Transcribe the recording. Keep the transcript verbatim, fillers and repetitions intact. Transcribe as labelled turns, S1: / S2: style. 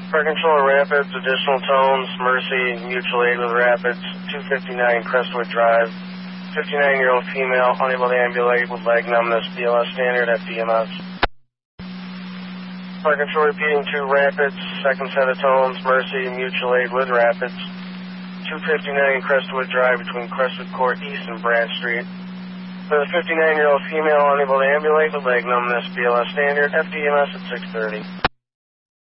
S1: Park Controller Rapids, additional tones, Mercy, mutual aid with Rapids, two fifty-nine Crestwood Drive. fifty-nine-year-old female, unable to ambulate with leg numbness, B L S standard at D M S. Park Control repeating two Rapids, second set of tones, Mercy, mutual aid with Rapids. two fifty-nine Crestwood Drive between Crestwood Court East and Branch Street. For the fifty-nine-year-old female, unable to ambulate with leg numbness, B L S standard, F D M S at six thirty.